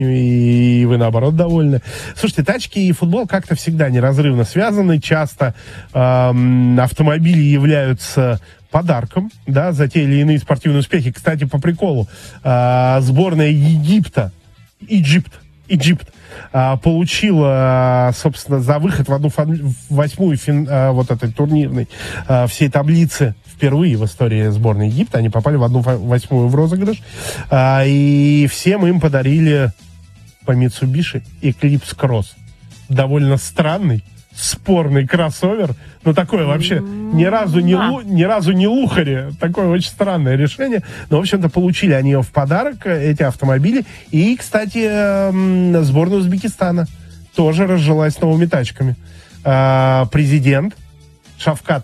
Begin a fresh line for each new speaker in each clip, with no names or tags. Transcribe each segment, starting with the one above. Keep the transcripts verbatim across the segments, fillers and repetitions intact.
и вы, наоборот, довольны. Слушайте, тачки и футбол как-то всегда неразрывно связаны. Часто эм, автомобили являются подарком, да, за те или иные спортивные успехи. Кстати, по приколу, э, сборная Египта, Egypt, Egypt, э, получила, собственно, за выход в одну фан- в восьмую фин- э, вот этой турнирной э, всей таблицы впервые в истории сборной Египта. Они попали в одну восьмую в розыгрыш. Э, и всем им подарили по Mitsubishi Eclipse Cross. Довольно странный, спорный кроссовер, но такое вообще ни разу не, лу, ни разу не лухари. Такое очень странное решение. Но, в общем-то, получили они в подарок, эти автомобили. И, кстати, сборная Узбекистана тоже разжилась новыми тачками. Президент Шавкат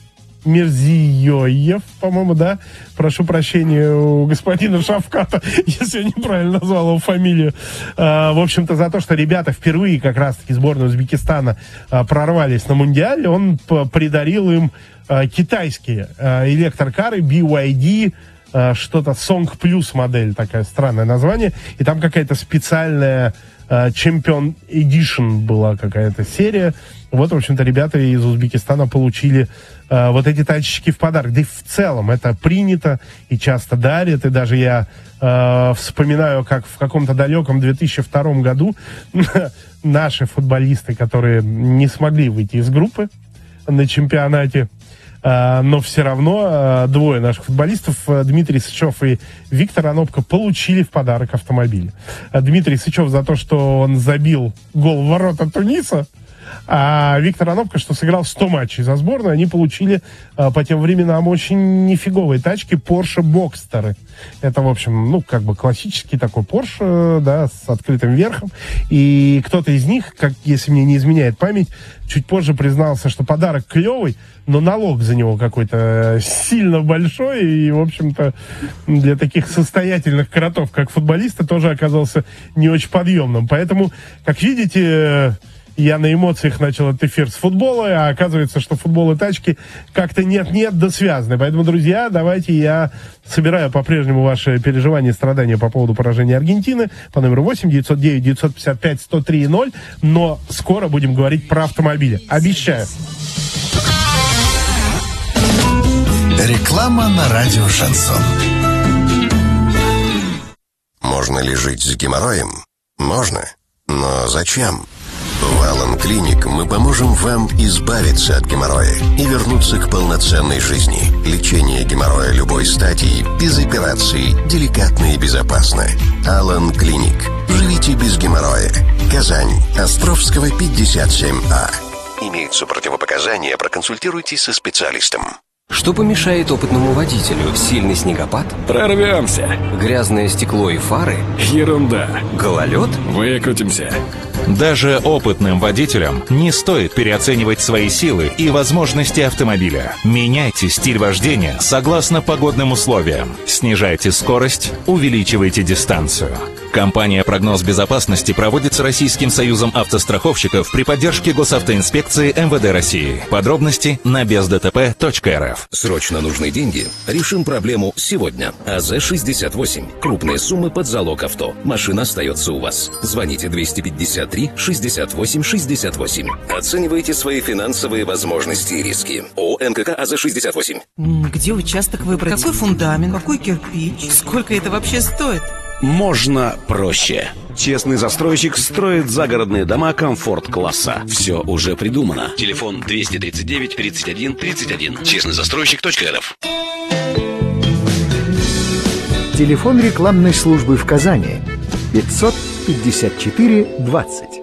Мирзиёев, по-моему, да? Прошу прощения у господина Шавката, если я неправильно назвал его фамилию. А, в общем-то, за то, что ребята впервые как раз-таки сборная Узбекистана а, прорвались на Мундиаль, он п- придарил им а, китайские а, электрокары би вай ди, а, что-то Song Plus модель, такое странное название, и там какая-то специальная Champion Edition была какая-то серия. Вот, в общем-то, ребята из Узбекистана получили э, вот эти тачечки в подарок. Да и в целом это принято и часто дарят. И даже я э, вспоминаю, как в каком-то далеком две тысячи втором году наши футболисты, которые не смогли выйти из группы на чемпионате, Uh, но все равно uh, двое наших футболистов, uh, Дмитрий Сычев и Виктор Анопко, получили в подарок автомобиль. Uh, Дмитрий Сычев за то, что он забил гол в ворота Туниса, а Виктор Анопко, что сыграл сто матчей за сборную, они получили uh, по тем временам очень нифиговые тачки Porsche Boxster. Это, в общем, ну, как бы классический такой Porsche, да, с открытым верхом. И кто-то из них, как, если мне не изменяет память, чуть позже признался, что подарок клевый, но налог за него какой-то сильно большой, и, в общем-то, для таких состоятельных кротов, как футболисты, тоже оказался не очень подъемным. Поэтому, как видите, я на эмоциях начал этот эфир с футбола, а оказывается, что футбол и тачки как-то нет-нет, да связаны. Поэтому, друзья, давайте я собираю по-прежнему ваши переживания и страдания по поводу поражения Аргентины по номеру восемь девятьсот девять девятьсот пятьдесят пять сто три ноль, но скоро будем говорить про автомобили. Обещаю.
Реклама на радио «Шансон».
Можно ли жить с геморроем? Можно. Но зачем? В Алан Клиник мы поможем вам избавиться от геморроя и вернуться к полноценной жизни. Лечение геморроя любой стадии, без операций, деликатно и безопасно. Алан Клиник. Живите без геморроя. Казань. Островского, пятьдесят семь А. Имеются противопоказания, проконсультируйтесь со специалистом.
Что помешает опытному водителю? Сильный снегопад?
Прорвемся.
Грязное стекло и фары?
Ерунда.
Гололед?
Выкрутимся.
Даже опытным водителям не стоит переоценивать свои силы и возможности автомобиля. Меняйте стиль вождения согласно погодным условиям. Снижайте скорость, увеличивайте дистанцию. Компания «Прогноз безопасности» проводится Российским союзом автостраховщиков при поддержке Госавтоинспекции эм вэ дэ России. Подробности на без дэ тэ пэ точка эр эф.
Срочно нужны деньги? Решим проблему сегодня. а зэ шестьдесят восемь. Крупные суммы под залог авто. Машина остается у вас. Звоните двести пятьдесят три шестьдесят восемь шестьдесят восемь. Оценивайте свои финансовые возможности и риски. ООО эн ка ка а зэ шестьдесят восемь.
Где участок выбрать? Какой фундамент? Какой кирпич? Сколько это вообще стоит?
Можно проще. Честный застройщик строит загородные дома комфорт-класса. Все уже придумано. Телефон двести тридцать девять тридцать один тридцать один. честный застройщик точка эр эф.
Телефон рекламной службы в Казани пятьсот пятьдесят четыре двадцать.